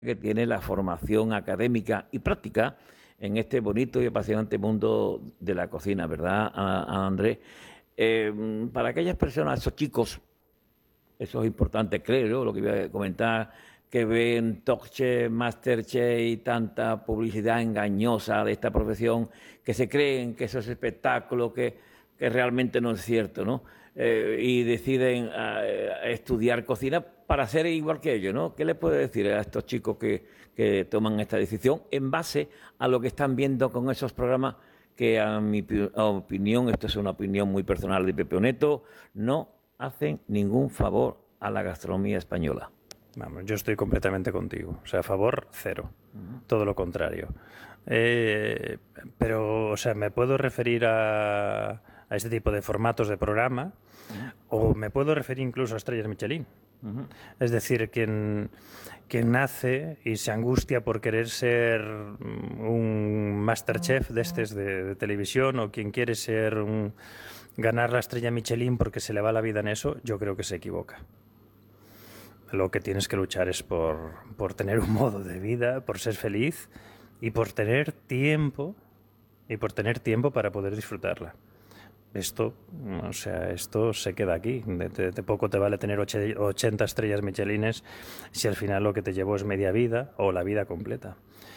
que tiene la formación académica y práctica en este bonito y apasionante mundo de la cocina, ¿verdad, Andrés? Para aquellas personas, esos chicos, eso es importante, creo, lo que iba a comentar, que ven Talkchef, Masterchef y tanta publicidad engañosa de esta profesión, que se creen que eso es espectáculo, que realmente no es cierto, ¿no? Y deciden estudiar cocina para ser igual que ellos, ¿no? ¿Qué les puede decir a estos chicos que toman esta decisión en base a lo que están viendo con esos programas que, a mi opinión, esto es una opinión muy personal de Pepe Oneto, no hacen ningún favor a la gastronomía española? Vamos, yo estoy completamente contigo. O sea, a favor, cero. Todo lo contrario. Pero, o sea, me puedo referir a este tipo de formatos de programa o me puedo referir incluso a estrellas Michelin. Es decir, quien nace y se angustia por querer ser un Masterchef de estos de televisión, o quien quiere ser ganar la estrella Michelin porque se le va la vida en eso, yo creo que se equivoca. Lo que tienes que luchar es por tener un modo de vida, por ser feliz y por tener tiempo para poder disfrutarla. Esto, o sea, esto se queda aquí. De poco te vale tener 80 estrellas Michelines si al final lo que te llevó es media vida o la vida completa.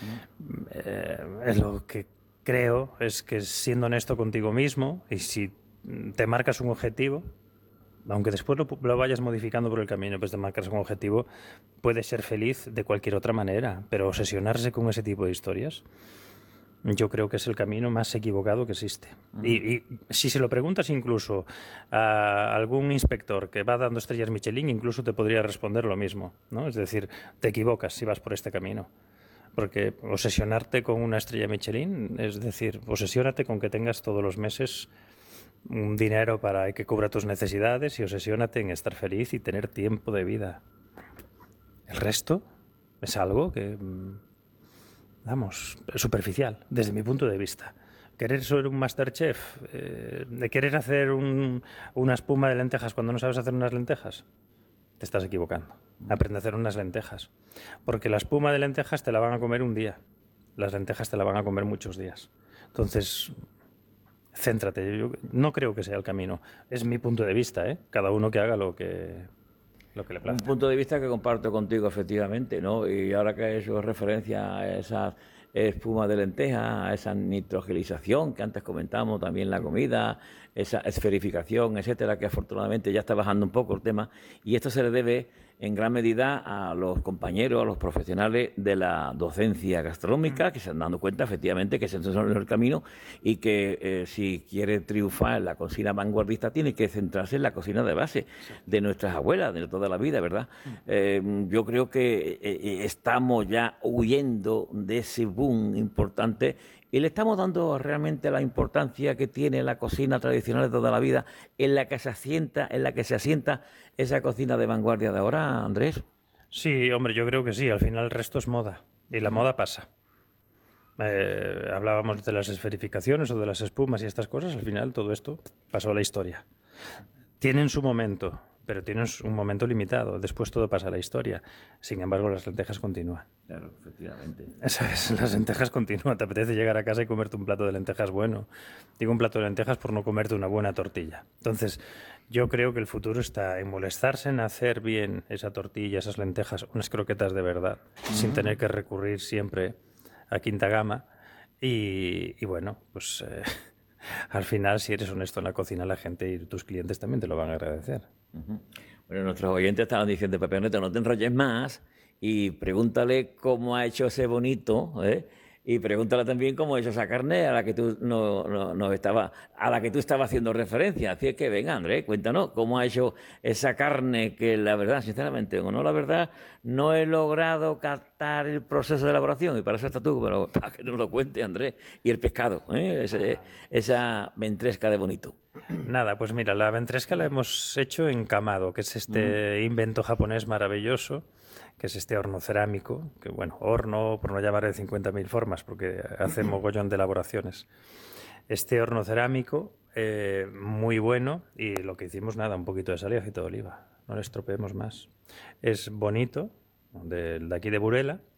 Es lo que creo, es que siendo honesto contigo mismo, y si te marcas un objetivo, aunque después lo vayas modificando por el camino, pues te marcas un objetivo, puedes ser feliz de cualquier otra manera, pero obsesionarse con ese tipo de historias, yo creo que es el camino más equivocado que existe. Y si se lo preguntas incluso a algún inspector que va dando estrellas Michelin, incluso te podría responder lo mismo, ¿no? Es decir, te equivocas si vas por este camino. Porque obsesionarte con una estrella Michelin, es decir, obsesiónate con que tengas todos los meses un dinero para que cubra tus necesidades, y obsesiónate en estar feliz y tener tiempo de vida. El resto es algo que, vamos, superficial, desde mi punto de vista. Querer ser un Masterchef, de querer hacer una espuma de lentejas cuando no sabes hacer unas lentejas, te estás equivocando. Aprende a hacer unas lentejas. Porque la espuma de lentejas te la van a comer un día. Las lentejas te la van a comer muchos días. Entonces, céntrate. Yo no creo que sea el camino. Es mi punto de vista, ¿eh? Cada uno que haga lo que le plazca. Un punto de vista que comparto contigo, efectivamente, ¿no? Y ahora que he hecho referencia a esas espumas de lenteja, a esa nitrogelización que antes comentamos, también la comida, esa esferificación, etcétera, que afortunadamente ya está bajando un poco el tema, y esto se le debe en gran medida a los compañeros, a los profesionales de la docencia gastronómica, que se han dado cuenta efectivamente que ese es el camino, y que si quiere triunfar en la cocina vanguardista tiene que centrarse en la cocina de base de nuestras abuelas, de toda la vida, ¿verdad? Yo creo que estamos ya huyendo de ese boom importante y le estamos dando realmente la importancia que tiene la cocina tradicional de toda la vida, en la que se asienta esa cocina de vanguardia de ahora, Andrés. Sí, hombre, yo creo que sí. Al final el resto es moda. Y la moda pasa. Hablábamos de las esferificaciones o de las espumas y estas cosas. Al final todo esto pasó a la historia. Tienen su momento, pero tienen un momento limitado. Después todo pasa a la historia. Sin embargo, las lentejas continúan. Claro, efectivamente. ¿Sabes? Las lentejas continúan. Te apetece llegar a casa y comerte un plato de lentejas bueno. Digo un plato de lentejas por no comerte una buena tortilla. Entonces, yo creo que el futuro está en molestarse en hacer bien esa tortilla, esas lentejas, unas croquetas de verdad, sin tener que recurrir siempre a quinta gama. Y bueno, pues al final, si eres honesto en la cocina, la gente y tus clientes también te lo van a agradecer. Bueno, nuestros oyentes estaban diciendo, Pepe Neto, no te enrolles más y pregúntale cómo ha hecho ese bonito, ¿eh? Y pregúntale también cómo ha hecho esa carne a la que tú a la que tú estabas haciendo referencia. Así es que venga, Andrés, cuéntanos cómo ha hecho esa carne que la verdad, sinceramente, o no la verdad, no he logrado captar el proceso de elaboración y para eso estás tú, pero para que nos lo cuente, Andrés. Y el pescado, ¿eh? Esa ventresca de bonito. Nada, pues mira, la ventresca la hemos hecho en kamado, que es este invento japonés maravilloso, que es este horno cerámico, que bueno, horno, por no llamar de 50.000 formas, porque hace mogollón de elaboraciones. Este horno cerámico, muy bueno, y lo que hicimos, nada, un poquito de sal y aceite de oliva, no le estropeemos más. Es bonito, de aquí de Burela,